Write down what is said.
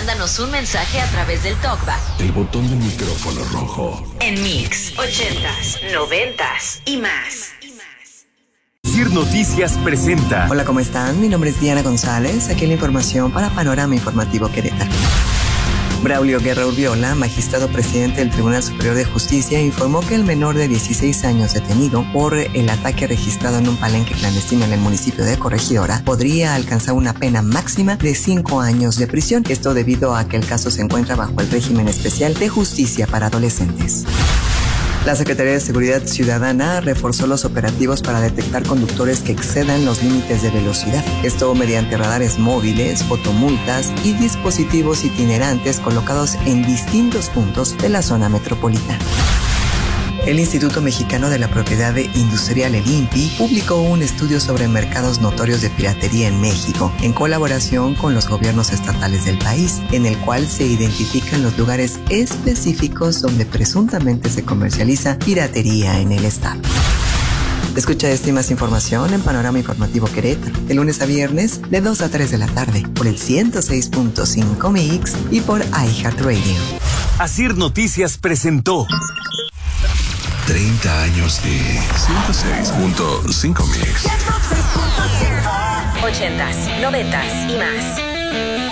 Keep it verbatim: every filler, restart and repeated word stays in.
mándanos un mensaje a través del TalkBack. El botón del micrófono rojo. En Mix, ochentas, noventas y más. Asir Noticias presenta. Hola, ¿cómo están? Mi nombre es Diana González. Aquí la información para Panorama Informativo Querétaro. Braulio Guerra Urbiola, magistrado presidente del Tribunal Superior de Justicia, informó que el menor de dieciséis años detenido por el ataque registrado en un palenque clandestino en el municipio de Corregidora podría alcanzar una pena máxima de cinco años de prisión. Esto debido a que el caso se encuentra bajo el régimen especial de justicia para adolescentes. La Secretaría de Seguridad Ciudadana reforzó los operativos para detectar conductores que excedan los límites de velocidad. Esto mediante radares móviles, fotomultas y dispositivos itinerantes colocados en distintos puntos de la zona metropolitana. El Instituto Mexicano de la Propiedad Industrial, el I N P I, publicó un estudio sobre mercados notorios de piratería en México, en colaboración con los gobiernos estatales del país, en el cual se identifican los lugares específicos donde presuntamente se comercializa piratería en el estado. Escucha esta y más información en Panorama Informativo Querétaro, de lunes a viernes, de dos a tres de la tarde, por el ciento seis punto cinco Mix y por iHeartRadio. Asir Noticias presentó treinta años de ciento seis punto cinco Mix. Ochentas, noventas y más.